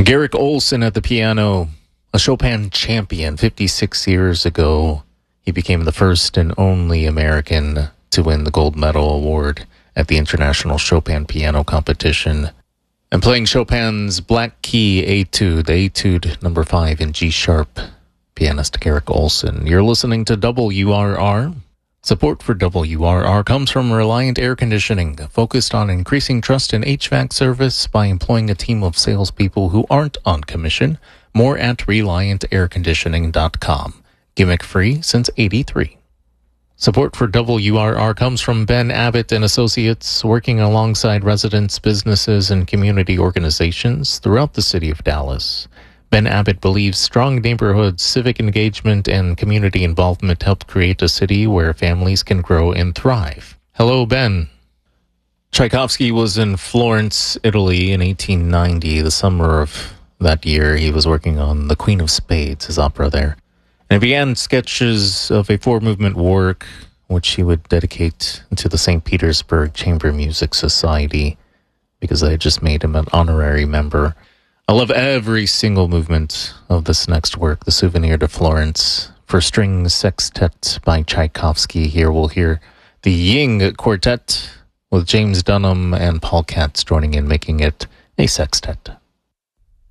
Garrick Olson at the piano, a Chopin champion 56 years ago. He became the first and only American to win the gold medal award at the International Chopin Piano Competition. And playing Chopin's Black Key Etude, Etude number 5 in G sharp, pianist Garrick Olson. You're listening to WRR. Support for WRR comes from Reliant Air Conditioning, focused on increasing trust in HVAC service by employing a team of salespeople who aren't on commission. More at ReliantAirConditioning.com. Gimmick-free since '83. Support for WRR comes from Ben Abbott and Associates, working alongside residents, businesses, and community organizations throughout the city of Dallas. Ben Abbott believes strong neighborhoods, civic engagement, and community involvement help create a city where families can grow and thrive. Hello, Ben. Tchaikovsky was in Florence, Italy in 1890. The summer of that year, he was working on The Queen of Spades, his opera there. And he began sketches of a four-movement work, which he would dedicate to the St. Petersburg Chamber Music Society, because they had just made him an honorary member. I love every single movement of this next work, The Souvenir de Florence, for string sextet by Tchaikovsky. Here we'll hear the Ying Quartet with James Dunham and Paul Katz joining in, making it a sextet.